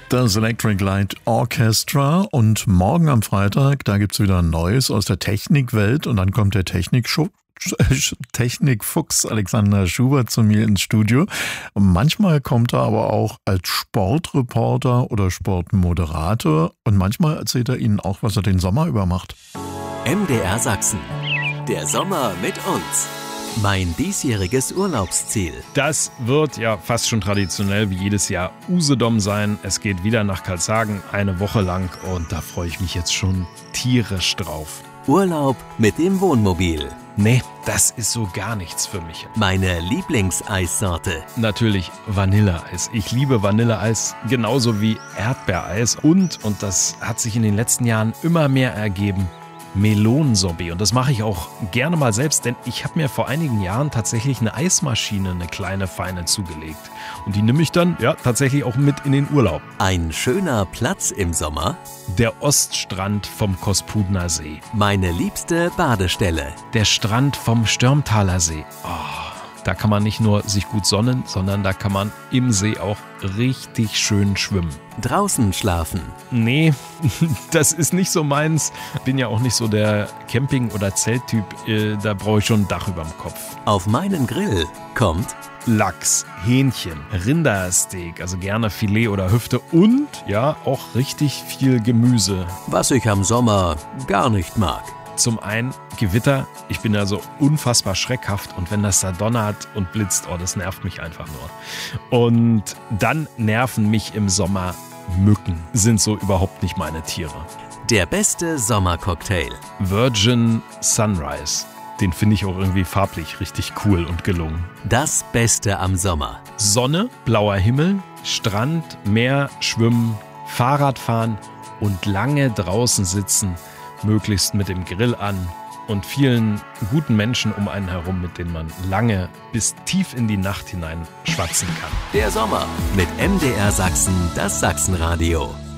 Das Electric Light Orchestra und morgen am Freitag, da gibt's wieder Neues aus der Technikwelt und dann kommt der Technikfuchs Alexander Schubert zu mir ins Studio. Und manchmal kommt er aber auch als Sportreporter oder Sportmoderator und manchmal erzählt er Ihnen auch, was er den Sommer über macht. MDR Sachsen. Der Sommer mit uns. Mein diesjähriges Urlaubsziel. Das wird ja fast schon traditionell wie jedes Jahr Usedom sein. Es geht wieder nach Karlshagen eine Woche lang und da freue ich mich jetzt schon tierisch drauf. Urlaub mit dem Wohnmobil. Nee, das ist so gar nichts für mich. Meine Lieblingseissorte. Natürlich Vanilleeis. Ich liebe Vanilleeis genauso wie Erdbeereis und das hat sich in den letzten Jahren immer mehr ergeben, Melonensorbet. Und das mache ich auch gerne mal selbst, denn ich habe mir vor einigen Jahren tatsächlich eine Eismaschine, eine kleine, feine zugelegt. Und die nehme ich dann tatsächlich auch mit in den Urlaub. Ein schöner Platz im Sommer. Der Oststrand vom Kospudner See. Meine liebste Badestelle. Der Strand vom Störmtaler See. Da kann man nicht nur sich gut sonnen, sondern da kann man im See auch richtig schön schwimmen. Draußen schlafen. Nee, das ist nicht so meins. Bin ja auch nicht so der Camping- oder Zelttyp. Da brauche ich schon ein Dach überm Kopf. Auf meinen Grill kommt Lachs, Hähnchen, Rindersteak, also gerne Filet oder Hüfte und auch richtig viel Gemüse. was ich am Sommer gar nicht mag. Zum einen Gewitter, ich bin ja so unfassbar schreckhaft und wenn das da donnert und blitzt, das nervt mich einfach nur. Und dann nerven mich im Sommer Mücken, sind so überhaupt nicht meine Tiere. Der beste Sommercocktail. Virgin Sunrise, den finde ich auch irgendwie farblich richtig cool und gelungen. Das Beste am Sommer. Sonne, blauer Himmel, Strand, Meer, Schwimmen, Fahrradfahren und lange draußen sitzen, möglichst mit dem Grill an und vielen guten Menschen um einen herum, mit denen man lange bis tief in die Nacht hinein schwatzen kann. Der Sommer mit MDR Sachsen, das Sachsenradio.